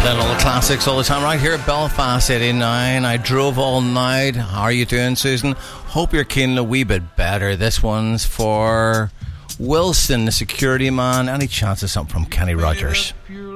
Then all the classics all the time right here at Belfast 89. I drove all night. How are you doing, Susan? Hope you're feeling a wee bit better. This one's for Wilson, the security man. Any chance of something from Kenny Rogers?